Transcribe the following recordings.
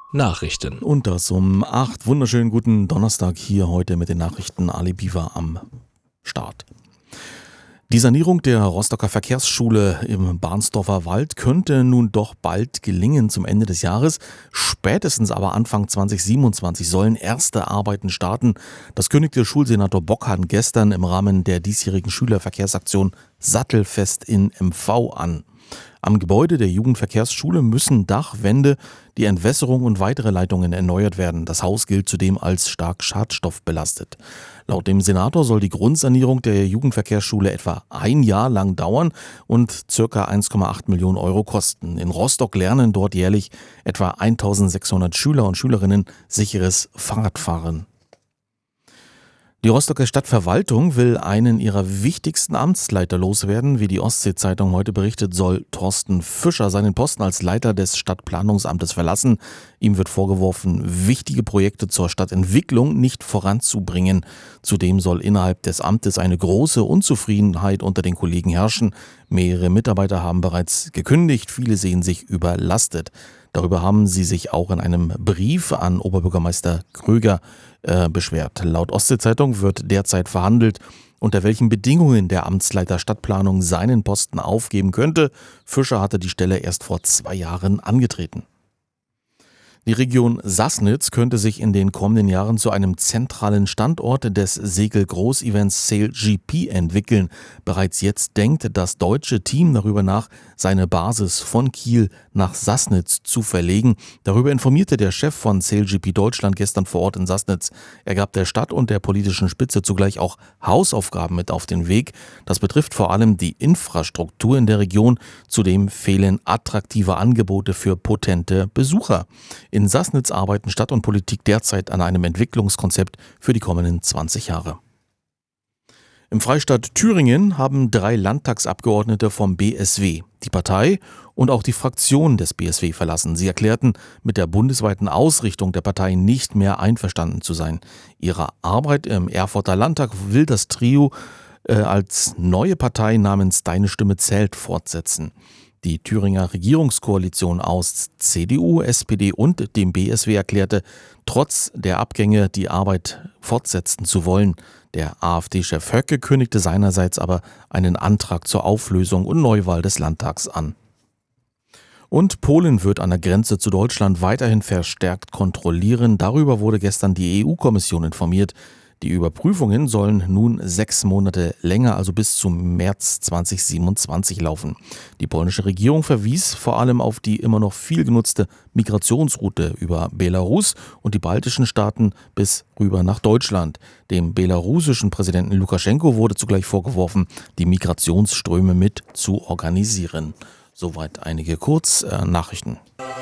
Nachrichten. Und das um 8. Wunderschönen guten Donnerstag hier heute mit den Nachrichten. Ali Biwa am Start. Die Sanierung der Rostocker Verkehrsschule im Barnsdorfer Wald könnte nun doch bald gelingen zum Ende des Jahres. Spätestens aber Anfang 2027 sollen erste Arbeiten starten. Das kündigte Schulsenator Bockhahn gestern im Rahmen der diesjährigen Schülerverkehrsaktion Sattelfest in MV an. Am Gebäude der Jugendverkehrsschule müssen Dach, Wände, die Entwässerung und weitere Leitungen erneuert werden. Das Haus gilt zudem als stark schadstoffbelastet. Laut dem Senator soll die Grundsanierung der Jugendverkehrsschule etwa ein Jahr lang dauern und ca. 1,8 Millionen Euro kosten. In Rostock lernen dort jährlich etwa 1600 Schüler und Schülerinnen sicheres Fahrradfahren. Die Rostocker Stadtverwaltung will einen ihrer wichtigsten Amtsleiter loswerden. Wie die Ostsee-Zeitung heute berichtet, soll Thorsten Fischer seinen Posten als Leiter des Stadtplanungsamtes verlassen. Ihm wird vorgeworfen, wichtige Projekte zur Stadtentwicklung nicht voranzubringen. Zudem soll innerhalb des Amtes eine große Unzufriedenheit unter den Kollegen herrschen. Mehrere Mitarbeiter haben bereits gekündigt, viele sehen sich überlastet. Darüber haben sie sich auch in einem Brief an Oberbürgermeister Kröger beschwert. Laut Ostsee-Zeitung wird derzeit verhandelt, unter welchen Bedingungen der Amtsleiter Stadtplanung seinen Posten aufgeben könnte. Fischer hatte die Stelle erst vor 2 Jahren angetreten. Die Region Sassnitz könnte sich in den kommenden Jahren zu einem zentralen Standort des Segel-Großevents SailGP entwickeln. Bereits jetzt denkt das deutsche Team darüber nach, seine Basis von Kiel nach Sassnitz zu verlegen. Darüber informierte der Chef von SailGP Deutschland gestern vor Ort in Sassnitz. Er gab der Stadt und der politischen Spitze zugleich auch Hausaufgaben mit auf den Weg. Das betrifft vor allem die Infrastruktur in der Region. Zudem fehlen attraktive Angebote für potente Besucher. In Sassnitz arbeiten Stadt und Politik derzeit an einem Entwicklungskonzept für die kommenden 20 Jahre. Im Freistaat Thüringen haben 3 Landtagsabgeordnete vom BSW die Partei und auch die Fraktion des BSW verlassen. Sie erklärten, mit der bundesweiten Ausrichtung der Partei nicht mehr einverstanden zu sein. Ihre Arbeit im Erfurter Landtag will das Trio als neue Partei namens Deine Stimme zählt fortsetzen. Die Thüringer Regierungskoalition aus CDU, SPD und dem BSW erklärte, trotz der Abgänge die Arbeit fortsetzen zu wollen. Der AfD-Chef Höcke kündigte seinerseits aber einen Antrag zur Auflösung und Neuwahl des Landtags an. Und Polen wird an der Grenze zu Deutschland weiterhin verstärkt kontrollieren. Darüber wurde gestern die EU-Kommission informiert. Die Überprüfungen sollen nun 6 Monate länger, also bis zum März 2027 laufen. Die polnische Regierung verwies vor allem auf die immer noch viel genutzte Migrationsroute über Belarus und die baltischen Staaten bis rüber nach Deutschland. Dem belarussischen Präsidenten Lukaschenko wurde zugleich vorgeworfen, die Migrationsströme mit zu organisieren. Soweit einige Kurznachrichten.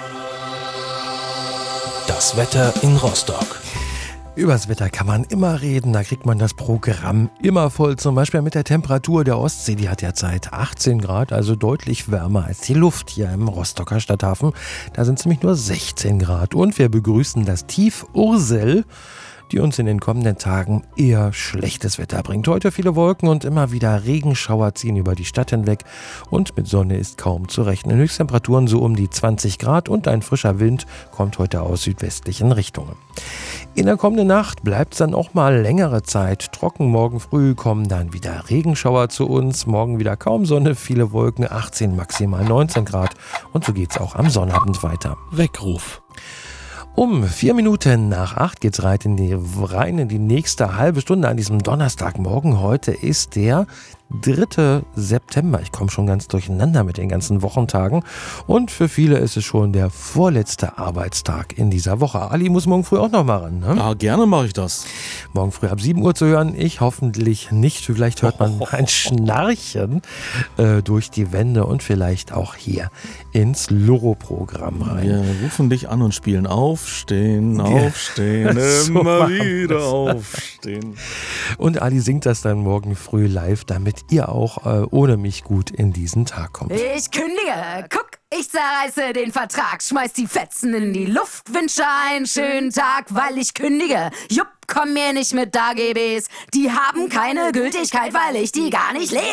Das Wetter in Rostock. Übers Wetter kann man immer reden, da kriegt man das Programm immer voll. Zum Beispiel mit der Temperatur der Ostsee, die hat derzeit 18 Grad, also deutlich wärmer als die Luft hier im Rostocker Stadthafen. Da sind es nämlich nur 16 Grad. Und wir begrüßen das Tief Ursel, die uns in den kommenden Tagen eher schlechtes Wetter bringt. Heute viele Wolken und immer wieder Regenschauer ziehen über die Stadt hinweg und mit Sonne ist kaum zu rechnen. Höchsttemperaturen so um die 20 Grad und ein frischer Wind kommt heute aus südwestlichen Richtungen. In der kommenden Nacht bleibt es dann auch mal längere Zeit trocken. Morgen früh kommen dann wieder Regenschauer zu uns. Morgen wieder kaum Sonne, viele Wolken, 18, maximal 19 Grad. Und so geht es auch am Sonnabend weiter. Weckruf. Um 4 Minuten nach 8 geht's rein in die nächste halbe Stunde an diesem Donnerstagmorgen. Heute ist der 3. September. Ich komme schon ganz durcheinander mit den ganzen Wochentagen. Und für viele ist es schon der vorletzte Arbeitstag in dieser Woche. Ali muss morgen früh auch noch mal ran, ne? Ja, gerne mache ich das. Morgen früh ab 7 Uhr zu hören. Ich hoffentlich nicht. Vielleicht hört man ein Schnarchen durch die Wände und vielleicht auch hier ins Loro-Programm rein. Wir rufen dich an und spielen Aufstehen, Aufstehen, So immer wieder aufstehen. Und Ali singt das dann morgen früh live, damit ihr auch ohne mich gut in diesen Tag kommt. Ich kündige, guck, ich zerreiße den Vertrag, schmeiß die Fetzen in die Luft, wünsche einen schönen Tag, weil ich kündige. Jupp, komm mir nicht mit AGBs, die haben keine Gültigkeit, weil ich die gar nicht lese.